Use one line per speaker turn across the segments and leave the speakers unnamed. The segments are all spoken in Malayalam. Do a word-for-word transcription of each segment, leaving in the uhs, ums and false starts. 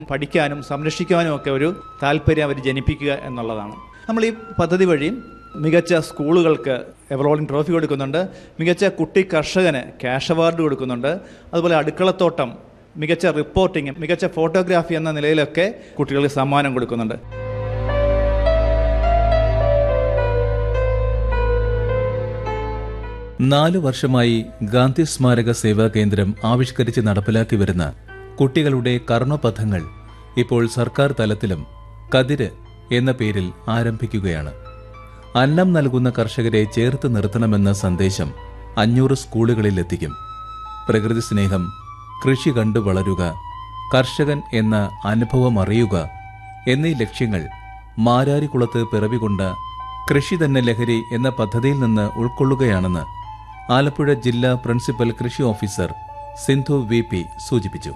പഠിക്കാനും സംരക്ഷിക്കാനും ഒക്കെ ഒരു താല്പര്യം അവർ ജനിപ്പിക്കുക എന്നുള്ളതാണ്. നമ്മൾ ഈ പദ്ധതി വഴി മികച്ച സ്കൂളുകൾക്ക് എവറോളിംഗ് ട്രോഫി കൊടുക്കുന്നുണ്ട്, മികച്ച കുട്ടി കർഷകന് ക്യാഷ് അവാർഡ് കൊടുക്കുന്നുണ്ട്, അതുപോലെ അടുക്കളത്തോട്ടം, മികച്ച റിപ്പോർട്ടിംഗ്, മികച്ച ഫോട്ടോഗ്രാഫി എന്ന നിലയിലൊക്കെ കുട്ടികൾക്ക് സമ്മാനം കൊടുക്കുന്നുണ്ട്.
നാലു വർഷമായി ഗാന്ധി സ്മാരക സേവാ കേന്ദ്രം ആവിഷ്കരിച്ച് നടപ്പിലാക്കി വരുന്ന കുട്ടികളുടെ കർമ്മപഥങ്ങൾ ഇപ്പോൾ സർക്കാർ തലത്തിലും കതിര് എന്ന പേരിൽ ആരംഭിക്കുകയാണ്. അന്നം നൽകുന്ന കർഷകരെ ചേർത്ത് നിർത്തണമെന്ന സന്ദേശം അഞ്ഞൂറ് സ്കൂളുകളിൽ എത്തിക്കും. പ്രകൃതി സ്നേഹം, കൃഷി കണ്ടു വളരുക, കർഷകൻ എന്ന അനുഭവം അറിയുക എന്നീ ലക്ഷ്യങ്ങൾ മാരാരിക്കുളത്ത് പിറവികൊണ്ട കൃഷി തന്നെ ലഹരി എന്ന പദ്ധതിയിൽ നിന്ന് ഉൾക്കൊള്ളുകയാണെന്ന് ആലപ്പുഴ ജില്ലാ പ്രിൻസിപ്പൽ കൃഷി ഓഫീസർ സിന്ധു വി പി സൂചിപ്പിച്ചു.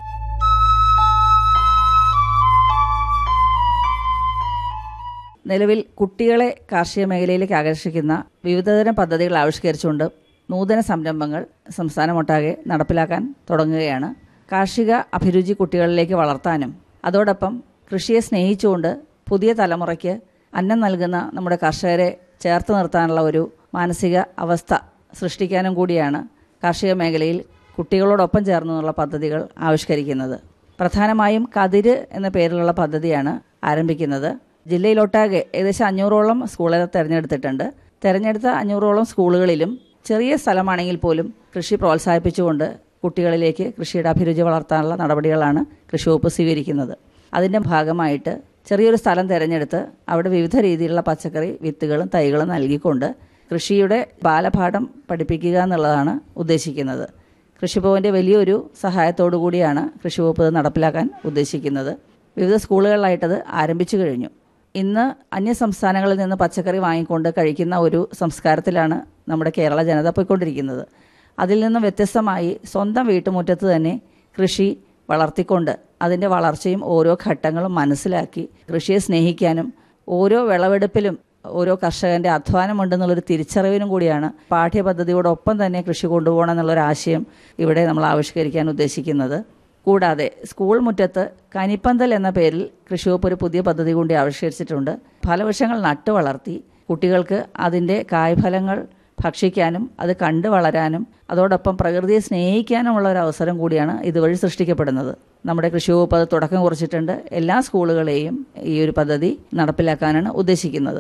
നിലവിൽ കുട്ടികളെ കാർഷിക മേഖലയിലേക്ക് ആകർഷിക്കുന്ന വിവിധതരം പദ്ധതികൾ ആവിഷ്കരിച്ചുകൊണ്ട് നൂതന സംരംഭങ്ങൾ സംസ്ഥാനമൊട്ടാകെ നടപ്പിലാക്കാൻ തുടങ്ങുകയാണ്. കാർഷിക അഭിരുചി കുട്ടികളിലേക്ക് വളർത്താനും അതോടൊപ്പം കൃഷിയെ സ്നേഹിച്ചുകൊണ്ട് പുതിയ തലമുറയ്ക്ക് അന്നം നൽകുന്ന നമ്മുടെ കർഷകരെ ചേർത്ത് നിർത്താനുള്ള ഒരു മാനസിക അവസ്ഥ സൃഷ്ടിക്കാനും കൂടിയാണ് കാർഷിക മേഖലയിൽ കുട്ടികളോടൊപ്പം ചേർന്നുള്ള പദ്ധതികൾ ആവിഷ്കരിക്കുന്നത്. പ്രധാനമായും കതിര് എന്ന പേരിലുള്ള പദ്ധതിയാണ് ആരംഭിക്കുന്നത്. ജില്ലയിലൊട്ടാകെ ഏകദേശം അഞ്ഞൂറോളം സ്കൂളുകൾ തിരഞ്ഞെടുത്തിട്ടുണ്ട്. തിരഞ്ഞെടുത്ത അഞ്ഞൂറോളം സ്കൂളുകളിലും ചെറിയ സ്ഥലമാണെങ്കിൽ പോലും കൃഷി പ്രോത്സാഹിപ്പിച്ചുകൊണ്ട് കുട്ടികളിലേക്ക് കൃഷിയുടെ അഭിരുചി വളർത്താനുള്ള നടപടികളാണ് കൃഷി വകുപ്പ് സ്വീകരിക്കുന്നത്. അതിൻ്റെ ഭാഗമായിട്ട് ചെറിയൊരു സ്ഥലം തിരഞ്ഞെടുത്ത് അവിടെ വിവിധ രീതിയിലുള്ള പച്ചക്കറി വിത്തുകളും തൈകളും നൽകിക്കൊണ്ട് കൃഷിയുടെ ബാലപാഠം പഠിപ്പിക്കുക എന്നുള്ളതാണ് ഉദ്ദേശിക്കുന്നത്. കൃഷിഭവൻ്റെ വലിയൊരു സഹായത്തോടു കൂടിയാണ് കൃഷി വകുപ്പ് നടപ്പിലാക്കാൻ ഉദ്ദേശിക്കുന്നത്. വിവിധ സ്കൂളുകളിലായിട്ടത് ആരംഭിച്ചു കഴിഞ്ഞു. ഇന്ന് അന്യ സംസ്ഥാനങ്ങളിൽ നിന്ന് പച്ചക്കറി വാങ്ങിക്കൊണ്ട് കഴിക്കുന്ന ഒരു സംസ്കാരത്തിലാണ് നമ്മുടെ കേരള ജനത പോയിക്കൊണ്ടിരിക്കുന്നത്. അതിൽ നിന്നും വ്യത്യസ്തമായി സ്വന്തം വീട്ടുമുറ്റത്ത് തന്നെ കൃഷി വളർത്തിക്കൊണ്ട് അതിൻ്റെ വളർച്ചയും ഓരോ ഘട്ടങ്ങളും മനസ്സിലാക്കി കൃഷിയെ സ്നേഹിക്കാനും ഓരോ വിളവെടുപ്പിലും ഓരോ കർഷകൻ്റെ അധ്വാനമുണ്ടെന്നുള്ളൊരു തിരിച്ചറിവിനും കൂടിയാണ് പാഠ്യപദ്ധതിയോടൊപ്പം തന്നെ കൃഷി കൊണ്ടുപോകണം എന്നുള്ളൊരാശയം ഇവിടെ നമ്മൾ ആവിഷ്കരിക്കാൻ ഉദ്ദേശിക്കുന്നത്. കൂടാതെ സ്കൂൾ മുറ്റത്ത് കനിപ്പന്തൽ എന്ന പേരിൽ കൃഷി വകുപ്പ് ഒരു പുതിയ പദ്ധതി കൂടി ആവിഷ്കരിച്ചിട്ടുണ്ട്. ഫലവൃക്ഷങ്ങൾ നട്ടു വളർത്തി കുട്ടികൾക്ക് അതിൻ്റെ കായ്ഫലങ്ങൾ ഭക്ഷിക്കാനും അത് കണ്ടു വളരാനും അതോടൊപ്പം പ്രകൃതിയെ സ്നേഹിക്കാനുമുള്ള ഒരു അവസരം കൂടിയാണ് ഇതുവഴി സൃഷ്ടിക്കപ്പെടുന്നത്. നമ്മുടെ കൃഷി വകുപ്പ് അത് തുടക്കം കുറിച്ചിട്ടുണ്ട്. എല്ലാ സ്കൂളുകളെയും ഈ ഒരു പദ്ധതി നടപ്പിലാക്കാനാണ് ഉദ്ദേശിക്കുന്നത്.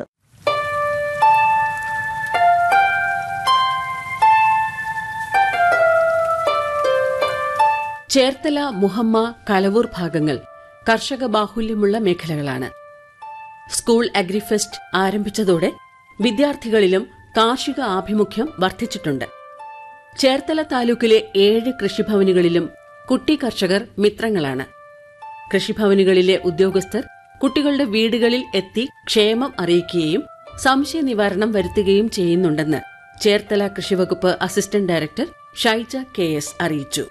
ചേർത്തല, മുഹമ്മ, കലവൂർ ഭാഗങ്ങൾ കർഷക ബാഹുല്യമുള്ള മേഖലകളാണ്. സ്കൂൾ അഗ്രിഫെസ്റ്റ് ആരംഭിച്ചതോടെ വിദ്യാർത്ഥികളിലും കാർഷിക ആഭിമുഖ്യം വർദ്ധിച്ചിട്ടുണ്ട്. ചേർത്തല താലൂക്കിലെ ഏഴ് കൃഷിഭവനുകളിലും കുട്ടി കർഷകർ മിത്രങ്ങളാണ്. കൃഷിഭവനുകളിലെ ഉദ്യോഗസ്ഥർ കുട്ടികളുടെ വീടുകളിൽ എത്തി ക്ഷേമം അറിയിക്കുകയും സംശയ നിവാരണം വരുത്തുകയും ചെയ്യുന്നുണ്ടെന്ന് ചേർത്തല കൃഷിവകുപ്പ് assistant director Shaija K S അറിയിച്ചു.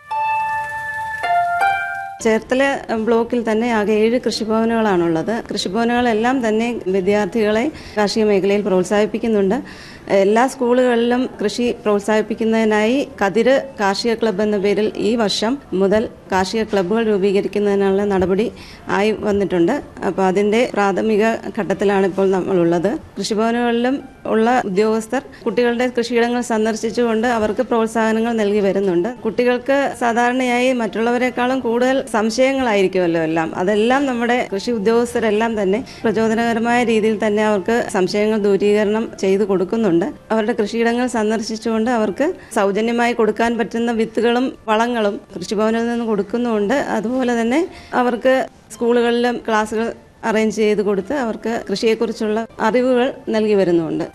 ചേർത്തല ബ്ലോക്കിൽ തന്നെ ആകെ ഏഴ് കൃഷിഭവനുകളാണുള്ളത്. കൃഷിഭവനുകളെല്ലാം തന്നെ വിദ്യാർത്ഥികളെ കാർഷിക മേഖലയിൽ പ്രോത്സാഹിപ്പിക്കുന്നുണ്ട്. എല്ലാ സ്കൂളുകളിലും കൃഷി പ്രോത്സാഹിപ്പിക്കുന്നതിനായി കതിര് കാർഷിക ക്ലബ്ബ് എന്ന പേരിൽ ഈ വർഷം മുതൽ കാർഷിക ക്ലബ്ബുകൾ രൂപീകരിക്കുന്നതിനുള്ള നടപടി ആയി വന്നിട്ടുണ്ട്. അപ്പോൾ അതിൻ്റെ പ്രാഥമിക ഘട്ടത്തിലാണ് ഇപ്പോൾ നമ്മളുള്ളത്. കൃഷിഭവനുകളിലും ഉള്ള ഉദ്യോഗസ്ഥർ കുട്ടികളുടെ കൃഷിയിടങ്ങൾ സന്ദർശിച്ചുകൊണ്ട് അവർക്ക് പ്രോത്സാഹനങ്ങൾ നൽകി വരുന്നുണ്ട്. കുട്ടികൾക്ക് സാധാരണയായി മറ്റുള്ളവരെക്കാളും കൂടുതൽ സംശയങ്ങളായിരിക്കുമല്ലോ എല്ലാം. അതെല്ലാം നമ്മുടെ കൃഷി ഉദ്യോഗസ്ഥരെല്ലാം തന്നെ പ്രചോദനകരമായ രീതിയിൽ തന്നെ അവർക്ക് സംശയങ്ങൾ ദൂരീകരണം ചെയ്തു കൊടുക്കുന്നുണ്ട്. അവരുടെ കൃഷിയിടങ്ങൾ സന്ദർശിച്ചുകൊണ്ട് അവർക്ക് സൗജന്യമായി കൊടുക്കാൻ പറ്റുന്ന വിത്തുകളും വളങ്ങളും കൃഷിഭവനിൽ നിന്ന് കൊടുക്കുന്നുമുണ്ട്. അതുപോലെ തന്നെ അവർക്ക് സ്കൂളുകളിലും ക്ലാസുകൾ അറേഞ്ച് ചെയ്ത് കൊടുത്ത് അവർക്ക് കൃഷിയെക്കുറിച്ചുള്ള അറിവുകൾ നൽകി വരുന്നുണ്ട്.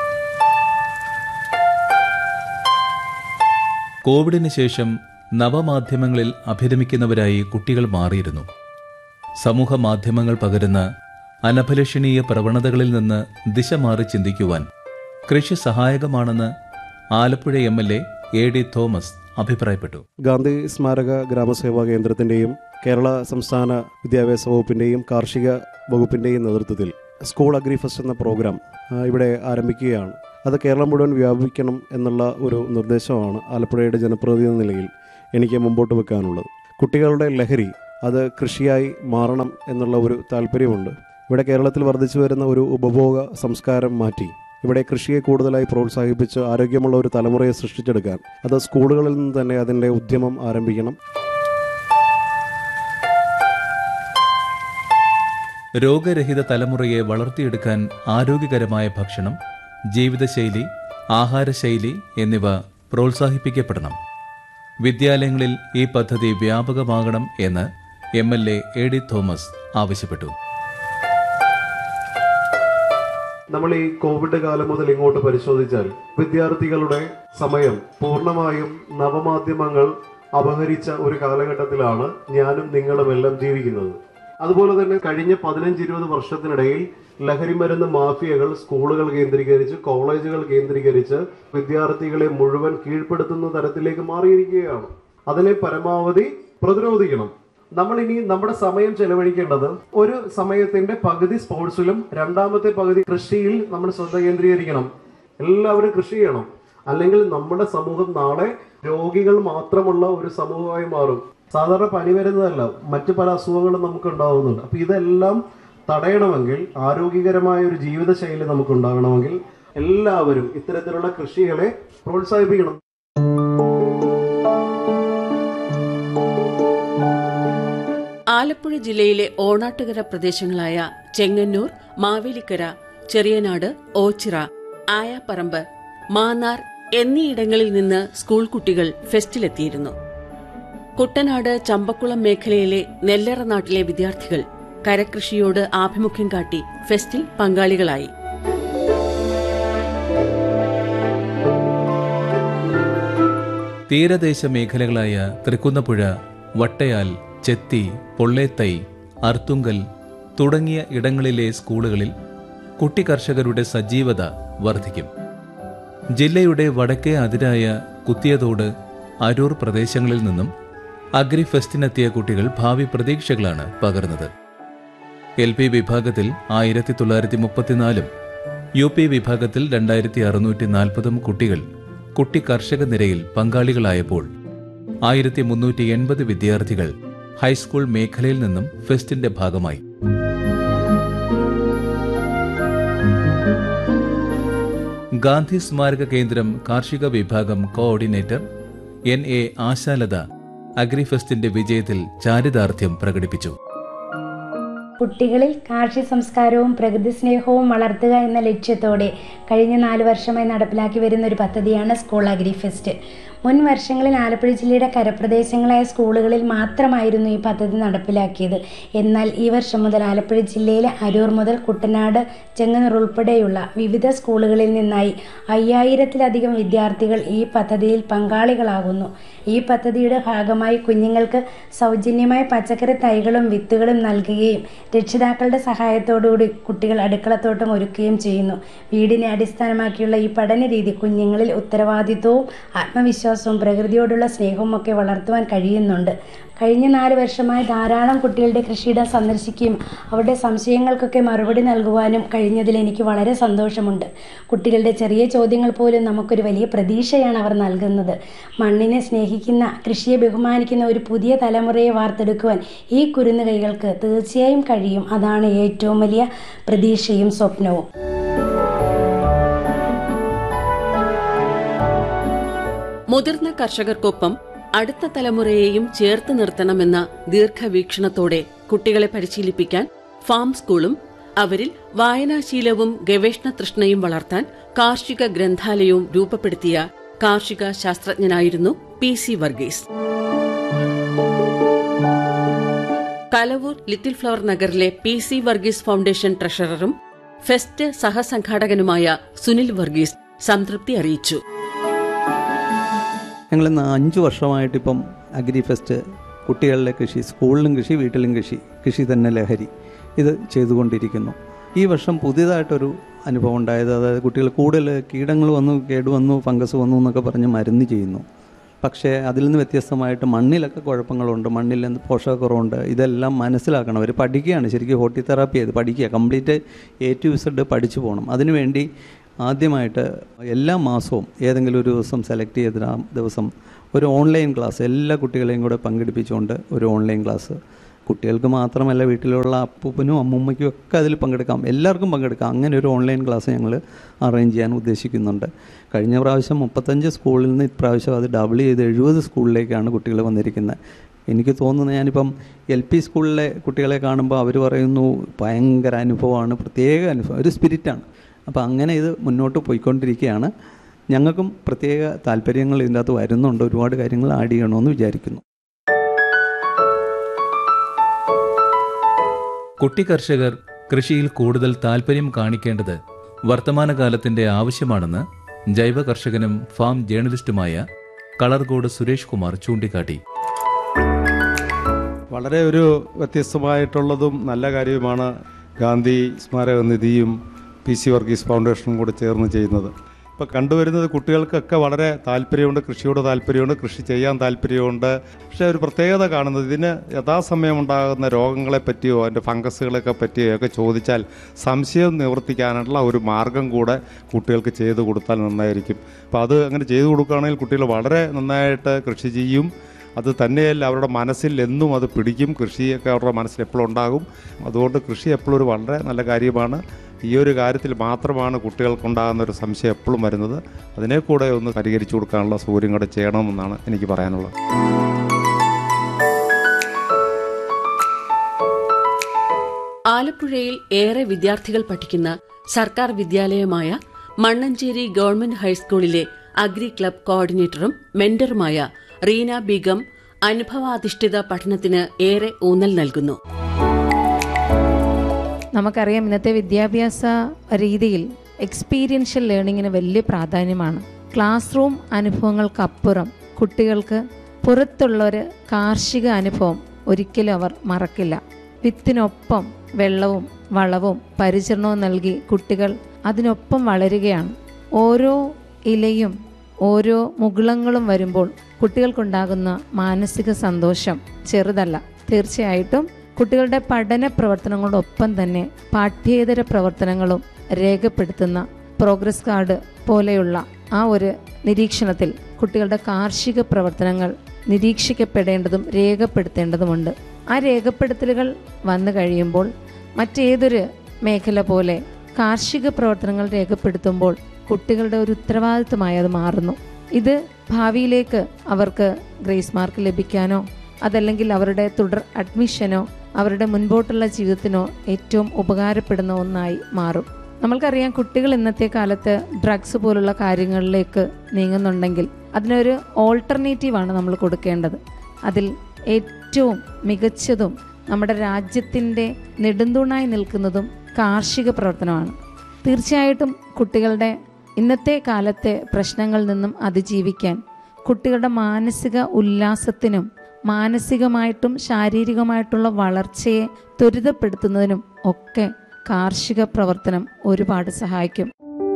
കോവിഡിന് ശേഷം നവമാധ്യമങ്ങളിൽ അഭിരമിക്കുന്നവരായി കുട്ടികൾ മാറിയിരുന്നു. സമൂഹ മാധ്യമങ്ങൾ പകരുന്ന അനഭിലഷണീയ പ്രവണതകളിൽ നിന്ന് ദിശ മാറി ചിന്തിക്കുവാൻ കൃഷി സഹായകമാണെന്ന് Alappuzha M L A A D Thomas അഭിപ്രായപ്പെട്ടു.
ഗാന്ധി സ്മാരക ഗ്രാമസേവാ കേന്ദ്രത്തിന്റെയും കേരള സംസ്ഥാന വിദ്യാഭ്യാസ വകുപ്പിന്റെയും കാർഷിക വകുപ്പിന്റെയും നേതൃത്വത്തിൽ സ്കൂൾ അഗ്രിഫെസ്റ്റ് എന്ന പ്രോഗ്രാം ഇവിടെ ആരംഭിക്കുകയാണ്. അത് കേരളം മുഴുവൻ വ്യാപിക്കണം എന്നുള്ള ഒരു നിർദ്ദേശമാണ് ആലപ്പുഴയുടെ ജനപ്രതിനിധി എന്ന നിലയിൽ എനിക്ക് മുമ്പോട്ട് വെക്കാനുള്ളത്. കുട്ടികളുടെ ലഹരി അത് കൃഷിയായി മാറണം എന്നുള്ള ഒരു താല്പര്യമുണ്ട്. ഇവിടെ കേരളത്തിൽ വർദ്ധിച്ചു വരുന്ന ഒരു ഉപഭോഗ സംസ്കാരം മാറ്റി ഇവിടെ കൃഷിയെ കൂടുതലായി പ്രോത്സാഹിപ്പിച്ച് ആരോഗ്യമുള്ള ഒരു തലമുറയെ സൃഷ്ടിച്ചെടുക്കാൻ അത് സ്കൂളുകളിൽ നിന്ന് തന്നെ അതിൻ്റെ ഉദ്യമം ആരംഭിക്കണം.
രോഗരഹിത തലമുറയെ വളർത്തിയെടുക്കാൻ ആരോഗ്യകരമായ ഭക്ഷണം, ജീവിതശൈലി, ആഹാരശൈലി എന്നിവ പ്രോത്സാഹിപ്പിക്കപ്പെടണം. വിദ്യാലയങ്ങളിൽ ഈ പദ്ധതി വ്യാപകമാകണം എന്ന് M L A A D Thomas ആവശ്യപ്പെട്ടു.
നമ്മൾ ഈ കോവിഡ് കാലം മുതൽ ഇങ്ങോട്ട് പരിശോധിച്ചാൽ വിദ്യാർത്ഥികളുടെ സമയം പൂർണ്ണമായും നവമാധ്യമങ്ങൾ അപഹരിച്ച ഒരു കാലഘട്ടത്തിലാണ് ഞാനും നിങ്ങളും എല്ലാം ജീവിക്കുന്നത്. അതുപോലെ തന്നെ കഴിഞ്ഞ പതിനഞ്ച് ഇരുപത് വർഷത്തിനിടയിൽ ലഹരിമരുന്ന് മാഫിയകൾ സ്കൂളുകൾ കേന്ദ്രീകരിച്ച്, കോളേജുകൾ കേന്ദ്രീകരിച്ച് വിദ്യാർത്ഥികളെ മുഴുവൻ കീഴ്പ്പെടുത്തുന്ന തരത്തിലേക്ക് മാറിയിരിക്കുകയാണ്. അതിനെ പരമാവധി പ്രതിരോധിക്കണം. നമ്മൾ ഇനി നമ്മുടെ സമയം ചെലവഴിക്കേണ്ടത് ഒരു സമയത്തിന്റെ പകുതി സ്പോർട്സിലും രണ്ടാമത്തെ പകുതി കൃഷിയിൽ നമ്മൾ ശ്രദ്ധ കേന്ദ്രീകരിക്കണം. എല്ലാവരും കൃഷി ചെയ്യണം. അല്ലെങ്കിൽ നമ്മുടെ സമൂഹം നാളെ രോഗികൾ മാത്രമുള്ള ഒരു സമൂഹമായി മാറും. സാധാരണ പനി വരുന്നതല്ല, മറ്റു പല അസുഖങ്ങളും നമുക്ക് ഉണ്ടാവുന്നുണ്ട്. അപ്പൊ ഇതെല്ലാം തടയണമെങ്കിൽ, ആരോഗ്യകരമായ ഒരു ജീവിതശൈലി നമുക്ക് ഉണ്ടാകണമെങ്കിൽ എല്ലാവരും ഇത്തരത്തിലുള്ള കൃഷികളെ പ്രോത്സാഹിപ്പിക്കണം.
ആലപ്പുഴ ജില്ലയിലെ ഓണാട്ടുകര പ്രദേശങ്ങളായ ചെങ്ങന്നൂർ, മാവേലിക്കര, ചെറിയനാട്, ഓച്ചിറ, ആയാപ്പറമ്പ്, മാന്നാർ എന്നീയിടങ്ങളിൽ നിന്ന് സ്കൂൾ കുട്ടികൾ ഫെസ്റ്റിലെത്തിയിരുന്നു. കുട്ടനാട്, ചമ്പക്കുളം മേഖലയിലെ നെല്ലറ നാട്ടിലെ വിദ്യാർത്ഥികൾ കരകൃഷിയോട് ആഭിമുഖ്യം കാട്ടി ഫെസ്റ്റിൽ പങ്കാളികളായി.
തീരദേശ മേഖലകളായ തൃക്കുന്നപ്പുഴ, വട്ടയാൽ, ചെത്തി, പൊള്ളേത്തൈ, അർത്തുങ്കൽ തുടങ്ങിയ ഇടങ്ങളിലെ സ്കൂളുകളിൽ കുട്ടി കർഷകരുടെ സജീവത വർദ്ധിക്കും. ജില്ലയുടെ വടക്കേ അതിരായ കുത്തിയതോട്, അരൂർ പ്രദേശങ്ങളിൽ നിന്നും അഗ്രി ഫെസ്റ്റിനെത്തിയ കുട്ടികൾ ഭാവി പ്രതീക്ഷകളാണ് പകർന്നത്. എൽ പി വിഭാഗത്തിൽ ആയിരത്തി തൊള്ളായിരത്തി മുപ്പത്തിനാലും യു പി വിഭാഗത്തിൽ രണ്ടായിരത്തി അറുന്നൂറ്റി നാൽപ്പതും കുട്ടികൾ കുട്ടി കർഷക നിരയിൽ പങ്കാളികളായപ്പോൾ ആയിരത്തി മുന്നൂറ്റി എൺപത് വിദ്യാർത്ഥികൾ ഹൈസ്കൂൾ മേഖലയിൽ നിന്നും ഫെസ്റ്റിന്റെ ഭാഗമായി. ഗാന്ധി സ്മാരക കേന്ദ്രം കാർഷിക വിഭാഗം കോഓർഡിനേറ്റർ എൻ എ ആശാലത അഗ്രിഫെസ്റ്റിന്റെ വിജയത്തിൽ ചാരിതാർത്ഥ്യം പ്രകടിപ്പിച്ചു.
കുട്ടികളിൽ കാർഷിക സംസ്കാരവും പ്രകൃതി സ്നേഹവും വളർത്തുക എന്ന ലക്ഷ്യത്തോടെ കഴിഞ്ഞ നാല് വർഷമായി നടപ്പിലാക്കി വരുന്ന ഒരു പദ്ധതിയാണ് സ്കൂൾ അഗ്രിഫെസ്റ്റ്. മുൻ വർഷങ്ങളിൽ ആലപ്പുഴ ജില്ലയുടെ കരപ്രദേശങ്ങളായ സ്കൂളുകളിൽ മാത്രമായിരുന്നു ഈ പദ്ധതി നടപ്പിലാക്കിയത്. എന്നാൽ ഈ വർഷം മുതൽ ആലപ്പുഴ ജില്ലയിലെ അരൂർ മുതൽ കുട്ടനാട്, ചെങ്ങന്നൂർ ഉൾപ്പെടെയുള്ള വിവിധ സ്കൂളുകളിൽ നിന്നായി അയ്യായിരത്തിലധികം വിദ്യാർത്ഥികൾ ഈ പദ്ധതിയിൽ പങ്കാളികളാകുന്നു. ഈ പദ്ധതിയുടെ ഭാഗമായി കുഞ്ഞുങ്ങൾക്ക് സൗജന്യമായ പച്ചക്കറി തൈകളും വിത്തുകളും നൽകുകയും രക്ഷിതാക്കളുടെ സഹായത്തോടുകൂടി കുട്ടികൾ അടുക്കളത്തോട്ടം ഒരുക്കുകയും ചെയ്യുന്നു. വീടിനെ അടിസ്ഥാനമാക്കിയുള്ള ഈ പഠന രീതി കുഞ്ഞുങ്ങളിൽ ഉത്തരവാദിത്വവും ആത്മവിശ്വാസവും പ്രകൃതിയോടുള്ള സ്നേഹവും ഒക്കെ വളർത്തുവാൻ കഴിയുന്നുണ്ട്. കഴിഞ്ഞ നാല് വർഷമായി ധാരാളം കുട്ടികളുടെ കൃഷിയിടം സന്ദർശിക്കുകയും അവരുടെ സംശയങ്ങൾക്കൊക്കെ മറുപടി നൽകുവാനും കഴിഞ്ഞതിൽ എനിക്ക് വളരെ സന്തോഷമുണ്ട്. കുട്ടികളുടെ ചെറിയ ചോദ്യങ്ങൾ പോലും നമുക്കൊരു വലിയ പ്രതീക്ഷയാണ് അവർ നൽകുന്നത്. മണ്ണിനെ സ്നേഹിക്കുന്ന, കൃഷിയെ ബഹുമാനിക്കുന്ന ഒരു പുതിയ തലമുറയെ വാർത്തെടുക്കുവാൻ ഈ കുരുന്നു കൈകൾക്ക് തീർച്ചയായും കഴിയും. അതാണ് ഏറ്റവും വലിയ പ്രതീക്ഷയും സ്വപ്നവും.
മുതിർന്ന കർഷകർക്കൊപ്പം അടുത്ത തലമുറയെയും ചേർത്ത് നിർത്തണമെന്ന ദീർഘവീക്ഷണത്തോടെ കുട്ടികളെ പരിശീലിപ്പിക്കാൻ ഫാം സ്കൂളും അവരിൽ വായനാശീലവും ഗവേഷണ തൃഷ്ണയും വളർത്താൻ കാർഷിക ഗ്രന്ഥാലയവും രൂപപ്പെടുത്തിയ കാർഷിക ശാസ്ത്രജ്ഞനായിരുന്നു P C Varghese. Kalavoor little flower നഗറിലെ P C Varghese foundation ട്രഷററും fest സഹസംഘാടകനുമായ Sunil Varghese സംതൃപ്തി അറിയിച്ചു.
ഞങ്ങളിന്ന് അഞ്ച് വർഷമായിട്ടിപ്പം അഗ്രി ഫെസ്റ്റ് കുട്ടികളുടെ കൃഷി, സ്കൂളിലും കൃഷി, വീട്ടിലും കൃഷി, കൃഷി തന്നെ ലഹരി, ഇത് ചെയ്തുകൊണ്ടിരിക്കുന്നു. ഈ വർഷം പുതിയതായിട്ടൊരു അനുഭവം ഉണ്ടായത്, അതായത് കുട്ടികൾ കൂടുതൽ കീടങ്ങൾ വന്നു, കേടുവന്നു, ഫംഗസ് വന്നു എന്നൊക്കെ പറഞ്ഞ് മരുന്ന് ചെയ്യുന്നു. പക്ഷേ അതിൽ നിന്ന് വ്യത്യസ്തമായിട്ട് മണ്ണിലൊക്കെ കുഴപ്പങ്ങളുണ്ട്, മണ്ണിൽ നിന്ന് പോഷകക്കുറവുണ്ട്. ഇതെല്ലാം മനസ്സിലാക്കണം. അവർ പഠിക്കുകയാണ്, ശരിക്കും ഹോർട്ടിതെറാപ്പി ചെയ്ത് പഠിക്കുക, കംപ്ലീറ്റ് എ ടു ഇസഡ് പഠിച്ചു പോകണം. അതിനുവേണ്ടി ആദ്യമായിട്ട് എല്ലാ മാസവും ഏതെങ്കിലും ഒരു ദിവസം സെലക്ട് ചെയ്ത ദിവസം ഒരു ഓൺലൈൻ ക്ലാസ് എല്ലാ കുട്ടികളെയും കൂടെ പങ്കെടുപ്പിച്ചുകൊണ്ട് ഒരു ഓൺലൈൻ ക്ലാസ് കുട്ടികൾക്ക് മാത്രമല്ല, വീട്ടിലുള്ള അപ്പൂപ്പനും അമ്മൂമ്മയ്ക്കും ഒക്കെ അതിൽ പങ്കെടുക്കാം, എല്ലാവർക്കും പങ്കെടുക്കാം. അങ്ങനെ ഒരു ഓൺലൈൻ ക്ലാസ് ഞങ്ങൾ അറേഞ്ച് ചെയ്യാൻ ഉദ്ദേശിക്കുന്നുണ്ട്. കഴിഞ്ഞ പ്രാവശ്യം മുപ്പത്തഞ്ച് സ്കൂളിൽ നിന്ന് ഇപ്രാവശ്യം അത് ഡബിൾ ചെയ്ത് എഴുപത് സ്കൂളിലേക്കാണ് കുട്ടികൾ വന്നിരിക്കുന്നത്. എനിക്ക് തോന്നുന്നത്, ഞാനിപ്പം എൽ പി സ്കൂളിലെ കുട്ടികളെ കാണുമ്പോൾ അവർ പറയുന്നു ഭയങ്കര അനുഭവമാണ്, പ്രത്യേക അനുഭവം, ഒരു സ്പിരിറ്റാണ്. അപ്പോൾ അങ്ങനെ ഇത് മുന്നോട്ട് പോയിക്കൊണ്ടിരിക്കുകയാണ്. ഞങ്ങൾക്കും പ്രത്യേക താല്പര്യങ്ങൾ ഇതിൻ്റെ അകത്ത് വരുന്നുണ്ട്. ഒരുപാട് കാര്യങ്ങൾ ആഡ് ചെയ്യണമെന്ന് വിചാരിക്കുന്നു.
കുട്ടി കർഷകർ കൃഷിയിൽ കൂടുതൽ താല്പര്യം കാണിക്കേണ്ടത് വർത്തമാനകാലത്തിന്റെ ആവശ്യമാണെന്ന് ജൈവ കർഷകനും ഫാം ജേർണലിസ്റ്റുമായ കളർകോട് സുരേഷ് കുമാർ ചൂണ്ടിക്കാട്ടി.
വളരെ ഒരു വ്യത്യസ്തമായിട്ടുള്ളതും നല്ല കാര്യവുമാണ് ഗാന്ധി സ്മാരക നിധിയും പി സി വർഗീസ് ഫൗണ്ടേഷനും കൂടെ ചേർന്ന് ചെയ്യുന്നത്. ഇപ്പോൾ കണ്ടുവരുന്നത് കുട്ടികൾക്കൊക്കെ വളരെ താല്പര്യമുണ്ട്, കൃഷിയോട് താല്പര്യമുണ്ട്, കൃഷി ചെയ്യാൻ താല്പര്യമുണ്ട്. പക്ഷേ ഒരു പ്രത്യേകത കാണുന്നത്, ഇതിന് യഥാസമയം ഉണ്ടാകുന്ന രോഗങ്ങളെ പറ്റിയോ അതിൻ്റെ ഫംഗസുകളെയൊക്കെ പറ്റിയോ ഒക്കെ ചോദിച്ചാൽ സംശയം നിവർത്തിക്കാനുള്ള ഒരു മാർഗം കൂടെ കുട്ടികൾക്ക് ചെയ്തു കൊടുത്താൽ നന്നായിരിക്കും. അപ്പോൾ അത് അങ്ങനെ ചെയ്തു കൊടുക്കുകയാണെങ്കിൽ കുട്ടികൾ വളരെ നന്നായിട്ട് കൃഷി ചെയ്യും. അത് തന്നെയല്ല, അവരുടെ മനസ്സിൽ എന്നും അത് പിടിക്കും. കൃഷിയൊക്കെ അവരുടെ മനസ്സിൽ എപ്പോഴും ഉണ്ടാകും. അതുകൊണ്ട് കൃഷി എപ്പോഴും ഒരു വളരെ നല്ല കാര്യമാണ്. ഈ ഒരു കാര്യത്തിൽ മാത്രമാണ് കുട്ടികൾക്കുണ്ടാകുന്ന ഒരു സംശയം എപ്പോഴും വരുന്നത്. അതിനെ കൂടെ ഒന്ന് പരിഹരിച്ചു കൊടുക്കാനുള്ള സൗകര്യം കൂടെ ചെയ്യണമെന്നാണ് എനിക്ക് പറയാനുള്ളത്.
ആലപ്പുഴയിൽ ഏറെ വിദ്യാർത്ഥികൾ പഠിക്കുന്ന സർക്കാർ വിദ്യാലയമായ മണ്ണഞ്ചേരി ഗവൺമെന്റ് ഹൈസ്കൂളിലെ അഗ്രി ക്ലബ് കോർഡിനേറ്ററും മെന്ററുമായ റീന ബീഗം അനുഭവാധിഷ്ഠിത പഠനത്തിന് ഏറെ ഊന്നൽ നൽകുന്നു.
നമുക്കറിയാം, ഇന്നത്തെ വിദ്യാഭ്യാസ രീതിയിൽ എക്സ്പീരിയൻഷ്യൽ ലേണിങ്ങിന് വലിയ പ്രാധാന്യമാണ്. ക്ലാസ് റൂം അനുഭവങ്ങൾക്കപ്പുറം കുട്ടികൾക്ക് പുറത്തുള്ളൊരു കാർഷിക അനുഭവം ഒരിക്കലും അവർ മറക്കില്ല. വിത്തിനൊപ്പം വെള്ളവും വളവും പരിചരണവും നൽകി കുട്ടികൾ അതിനൊപ്പം വളരുകയാണ്. ഓരോ ഇലയും ഓരോ മുകുളങ്ങളും വരുമ്പോൾ കുട്ടികൾക്കുണ്ടാകുന്ന മാനസിക സന്തോഷം ചെറുതല്ല. തീർച്ചയായിട്ടും കുട്ടികളുടെ പഠന പ്രവർത്തനങ്ങളോടൊപ്പം തന്നെ പാഠ്യേതര പ്രവർത്തനങ്ങളും രേഖപ്പെടുത്തുന്ന പ്രോഗ്രസ് കാർഡ് പോലെയുള്ള ആ ഒരു നിരീക്ഷണത്തിൽ കുട്ടികളുടെ കാർഷിക പ്രവർത്തനങ്ങൾ നിരീക്ഷിക്കപ്പെടേണ്ടതും രേഖപ്പെടുത്തേണ്ടതുമുണ്ട്. ആ രേഖപ്പെടുത്തലുകൾ വന്നു കഴിയുമ്പോൾ മറ്റേതൊരു മേഖല പോലെ കാർഷിക പ്രവർത്തനങ്ങൾ രേഖപ്പെടുത്തുമ്പോൾ കുട്ടികളുടെ ഒരു ഉത്തരവാദിത്വമായി അത് മാറുന്നു. ഇത് ഭാവിയിലേക്ക് അവർക്ക് ഗ്രേസ് മാർക്ക് ലഭിക്കാനോ അതല്ലെങ്കിൽ അവരുടെ തുടർ അഡ്മിഷനോ അവരുടെ മുൻപോട്ടുള്ള ജീവിതത്തിനോ ഏറ്റവും ഉപകാരപ്പെടുന്ന ഒന്നായി മാറും. നമ്മൾക്കറിയാം, കുട്ടികൾ ഇന്നത്തെ കാലത്ത് ഡ്രഗ്സ് പോലുള്ള കാര്യങ്ങളിലേക്ക് നീങ്ങുന്നുണ്ടെങ്കിൽ അതിനൊരു ഓൾട്ടർനേറ്റീവാണ് നമ്മൾ കൊടുക്കേണ്ടത്. അതിൽ ഏറ്റവും മികച്ചതും നമ്മുടെ രാജ്യത്തിൻ്റെ നെടുന്തൂണായി നിൽക്കുന്നതും കാർഷിക പ്രവർത്തനമാണ്. തീർച്ചയായിട്ടും കുട്ടികളുടെ ഇന്നത്തെ കാലത്തെ പ്രശ്നങ്ങളിൽ നിന്നും അതിജീവിക്കാൻ കുട്ടികളുടെ മാനസിക ഉല്ലാസത്തിനും മാനസികമായിട്ടും ശാരീരികമായിട്ടുള്ള വളർച്ചയെ ത്വരിതപ്പെടുത്തുന്നതിനും ഒക്കെ കാർഷിക പ്രവർത്തനം ഒരുപാട് സഹായിക്കും.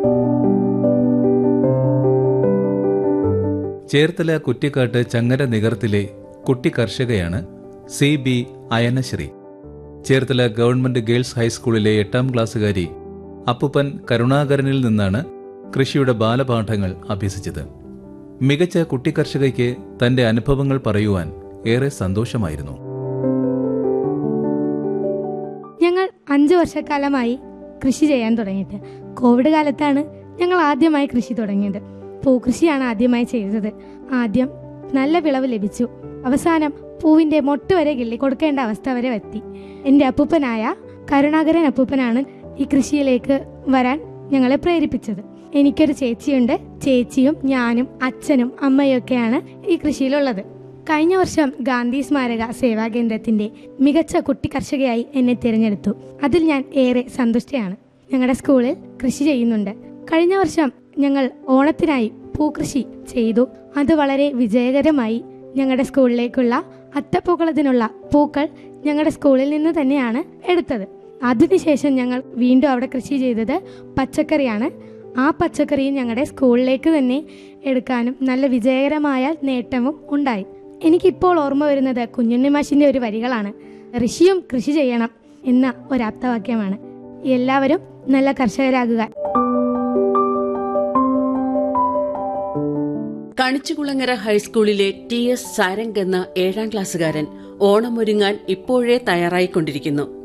ചേർത്തല കുറ്റിക്കാട്ട് ചങ്ങര നികർത്തിലെ കുട്ടി കർഷകയാണ് C B Ayanasree. Cherthala government girls ഹൈസ്കൂളിലെ എട്ടാം ക്ലാസ്സുകാരി അപ്പുപ്പൻ കരുണാകരനിൽ നിന്നാണ് കൃഷിയുടെ ബാലപാഠങ്ങൾ അഭ്യസിച്ചത്. മികച്ച കുട്ടി കർഷകയ്ക്ക് തന്റെ അനുഭവങ്ങൾ പറയുവാൻ ഏറെ സന്തോഷമായിരുന്നു.
ഞങ്ങൾ അഞ്ചു വർഷക്കാലമായി കൃഷി ചെയ്യാൻ തുടങ്ങിയിട്ട്. കോവിഡ് കാലത്താണ് ഞങ്ങൾ ആദ്യമായി കൃഷി തുടങ്ങിയത്. പൂക്കൃഷിയാണ് ആദ്യമായി ചെയ്തത്. ആദ്യം നല്ല വിളവ് ലഭിച്ചു. അവസാനം പൂവിന്റെ മൊട്ട് വരെ കിള്ളി കൊടുക്കേണ്ട അവസ്ഥ വരെ എത്തി. എൻ്റെ അപ്പൂപ്പനായ കരുണാകരൻ അപ്പൂപ്പനാണ് ഈ കൃഷിയിലേക്ക് വരാൻ ഞങ്ങളെ പ്രേരിപ്പിച്ചത്. എനിക്കൊരു ചേച്ചിയുണ്ട്. ചേച്ചിയും ഞാനും അച്ഛനും അമ്മയൊക്കെയാണ് ഈ കൃഷിയിലുള്ളത്. കഴിഞ്ഞ വർഷം ഗാന്ധി സ്മാരക സേവാ കേന്ദ്രത്തിന്റെ മികച്ച കുട്ടി കർഷകയായി എന്നെ തിരഞ്ഞെടുത്തു. അതിൽ ഞാൻ ഏറെ സന്തുഷ്ടയാണ്. ഞങ്ങളുടെ സ്കൂളിൽ കൃഷി ചെയ്യുന്നുണ്ട്. കഴിഞ്ഞ വർഷം ഞങ്ങൾ ഓണത്തിനായി പൂക്കൃഷി ചെയ്തു. അത് വളരെ വിജയകരമായി. ഞങ്ങളുടെ സ്കൂളിലേക്കുള്ള അത്തപ്പൂക്കളത്തിനുള്ള പൂക്കൾ ഞങ്ങളുടെ സ്കൂളിൽ നിന്ന് തന്നെയാണ് എടുത്തത്. അതിനുശേഷം ഞങ്ങൾ വീണ്ടും അവിടെ കൃഷി ചെയ്തത് പച്ചക്കറിയാണ്. ആ പച്ചക്കറിയും ഞങ്ങളുടെ സ്കൂളിലേക്ക് തന്നെ എടുക്കാനും നല്ല വിജയകരമായ നേട്ടവും ഉണ്ടായി. എനിക്കിപ്പോൾ ഓർമ്മ വരുന്നത് കുഞ്ഞുണ്ണി മാഷിൻ്റെ ഒരു വരികളാണ്. ഋഷിയും കൃഷി ചെയ്യണം എന്ന ഒരാപ്തവാക്യമാണ്. എല്ലാവരും നല്ല കർഷകരാകുക.
കണിച്ചുകുളങ്ങര ഹൈസ്കൂളിലെ ടി എസ് സാരംഗ് എന്ന ഏഴാം ക്ലാസ്സുകാരൻ ഓണമൊരുങ്ങാൻ ഇപ്പോഴേ തയ്യാറായിക്കൊണ്ടിരിക്കുന്നു.